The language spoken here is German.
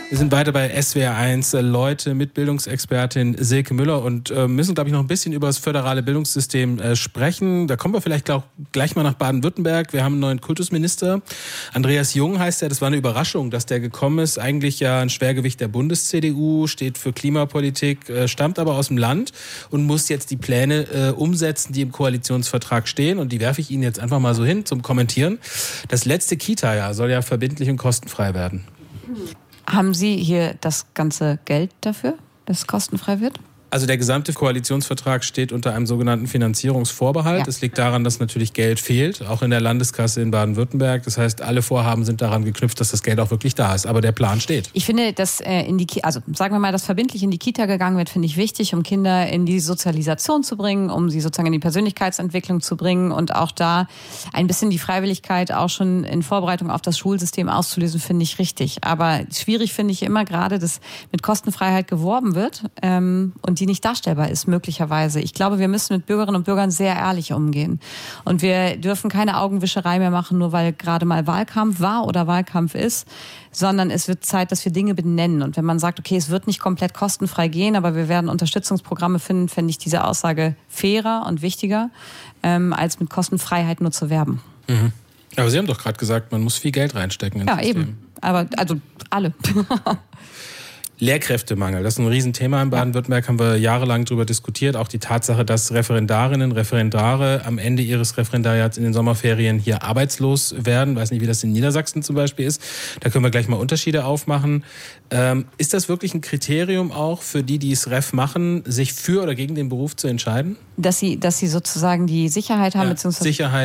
Wir sind weiter bei SWR1, Leute mit Bildungsexpertin Silke Müller und müssen, glaube ich, noch ein bisschen über das föderale Bildungssystem sprechen. Da kommen wir vielleicht gleich mal nach Baden-Württemberg. Wir haben einen neuen Kultusminister. Andreas Jung heißt er. Das war eine Überraschung, dass der gekommen ist. Eigentlich ja ein Schwergewicht der Bundes-CDU, steht für Klimapolitik, stammt aber aus dem Land und muss jetzt die Pläne umsetzen, die im Koalitionsvertrag stehen. Und die werfe ich Ihnen jetzt einfach mal so hin zum Kommentieren. Das letzte Kita-Jahr soll ja verbindlich und kostenfrei werden. Haben Sie hier das ganze Geld dafür, dass es kostenfrei wird? Also der gesamte Koalitionsvertrag steht unter einem sogenannten Finanzierungsvorbehalt. Es liegt daran, dass natürlich Geld fehlt, auch in der Landeskasse in Baden-Württemberg. Das heißt, alle Vorhaben sind daran geknüpft, dass das Geld auch wirklich da ist. Aber der Plan steht. Ich finde, dass sagen wir mal, dass verbindlich in die Kita gegangen wird, finde ich wichtig, um Kinder in die Sozialisation zu bringen, um sie sozusagen in die Persönlichkeitsentwicklung zu bringen und auch da ein bisschen die Freiwilligkeit auch schon in Vorbereitung auf das Schulsystem auszulösen, finde ich richtig. Aber schwierig finde ich immer gerade, dass mit Kostenfreiheit geworben wird und die nicht darstellbar ist, möglicherweise. Ich glaube, wir müssen mit Bürgerinnen und Bürgern sehr ehrlich umgehen. Und wir dürfen keine Augenwischerei mehr machen, nur weil gerade mal Wahlkampf war oder Wahlkampf ist, sondern es wird Zeit, dass wir Dinge benennen. Und wenn man sagt, okay, es wird nicht komplett kostenfrei gehen, aber wir werden Unterstützungsprogramme finden, fände ich diese Aussage fairer und wichtiger, als mit Kostenfreiheit nur zu werben. Mhm. Aber Sie haben doch gerade gesagt, man muss viel Geld reinstecken ins System. Eben. Aber also alle. Lehrkräftemangel, das ist ein Riesenthema in Baden-Württemberg, haben wir jahrelang darüber diskutiert. Auch die Tatsache, dass Referendarinnen, Referendare am Ende ihres Referendariats in den Sommerferien hier arbeitslos werden. Ich weiß nicht, wie das in Niedersachsen zum Beispiel ist. Da können wir gleich mal Unterschiede aufmachen. Ist das wirklich ein Kriterium auch für die es Ref machen, sich für oder gegen den Beruf zu entscheiden? Dass sie sozusagen die Sicherheit haben, beziehungsweise Sicherheit.